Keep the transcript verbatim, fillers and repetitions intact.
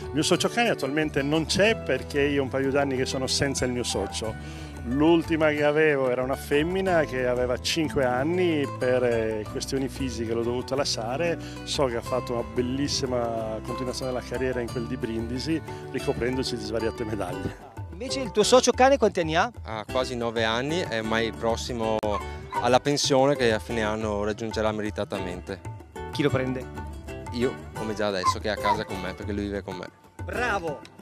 Il mio socio cane attualmente non c'è perché io ho un paio d'anni che sono senza il mio socio. L'ultima che avevo era una femmina che aveva cinque anni, per questioni fisiche l'ho dovuta lasciare. So che ha fatto una bellissima continuazione della carriera in quel di Brindisi, ricoprendoci di svariate medaglie. Invece il tuo socio cane quanti anni ha? Ha quasi nove anni, è ormai prossimo alla pensione che a fine anno raggiungerà meritatamente. Chi lo prende? Io, come già adesso, che è a casa con me perché lui vive con me. Bravo!